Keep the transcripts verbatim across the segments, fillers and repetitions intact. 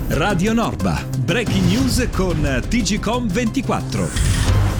Radio Norba, breaking news con T G Com ventiquattro.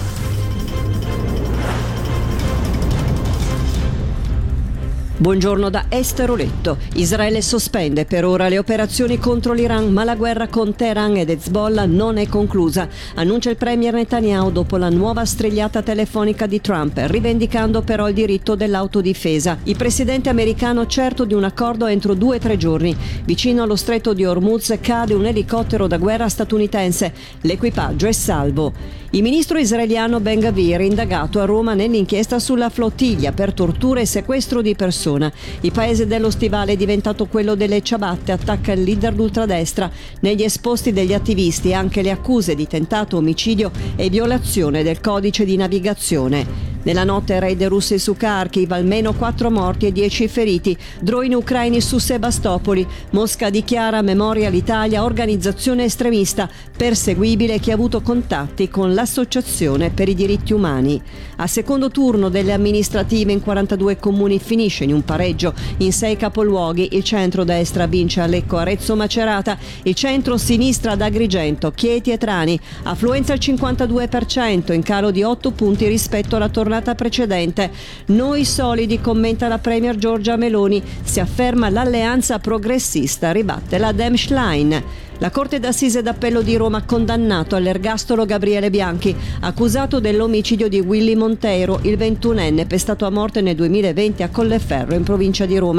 Buongiorno da Esteroletto. Israele sospende per ora le operazioni contro l'Iran, ma la guerra con Teheran ed Hezbollah non è conclusa, annuncia il premier Netanyahu dopo la nuova strigliata telefonica di Trump, rivendicando però il diritto dell'autodifesa. Il presidente americano certo di un accordo entro due o tre giorni. Vicino allo stretto di Hormuz cade un elicottero da guerra statunitense. L'equipaggio è salvo. Il ministro israeliano Ben Gvir indagato a Roma nell'inchiesta sulla flottiglia per tortura e sequestro di persone. Il paese dello stivale è diventato quello delle ciabatte, attacca il leader d'ultradestra. Negli esposti degli attivisti anche le accuse di tentato omicidio e violazione del codice di navigazione. Nella notte raid russi su Kharkiv, almeno quattro morti e dieci feriti. Droni ucraini su Sebastopoli. Mosca dichiara memoria all'Italia organizzazione estremista, perseguibile chi ha avuto contatti con l'Associazione per i diritti umani. A secondo turno delle amministrative in quarantadue comuni finisce in un pareggio. In sei capoluoghi il centro-destra vince a Lecco, Arezzo, Macerata, il centro-sinistra ad Agrigento, Chieti e Trani. Affluenza al cinquantadue per cento, in calo di otto punti rispetto alla tornata precedente. Noi solidi, commenta la premier Giorgia Meloni, si afferma l'alleanza progressista, ribatte la Dem Schlein. La Corte d'Assise d'Appello di Roma ha condannato all'ergastolo Gabriele Bianchi, accusato dell'omicidio di Willy Monteiro, il ventunenne pestato a morte nel duemilaventi a Colleferro in provincia di Roma.